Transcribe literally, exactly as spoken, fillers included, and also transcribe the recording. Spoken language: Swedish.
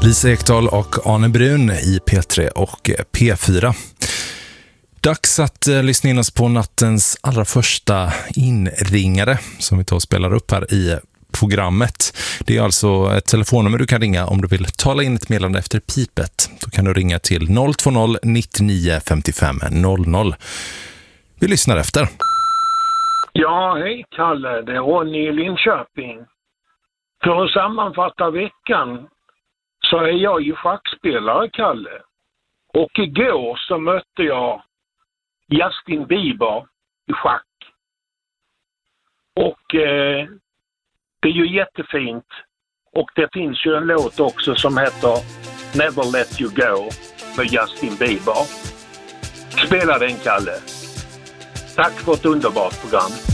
Lisa Ekdahl och Arne Brun i P tre och P fyra. Dags att eh, lyssna in oss på nattens allra första inringare som vi tar och spelar upp här i programmet. Det är alltså ett telefonnummer du kan ringa om du vill tala in ett meddelande efter pipet. Då kan du ringa till noll två noll nittionio femtiofem noll noll. Vi lyssnar efter. Ja, hej Kalle. Det är Ronny i Linköping. För att sammanfatta veckan så är jag ju schackspelare, Kalle. Och igår så mötte jag Justin Bieber i schack. Och eh, det är ju jättefint. Och det finns ju en låt också som heter Never Let You Go med Justin Bieber. Spela den, Kalle. Tack för ett underbart program.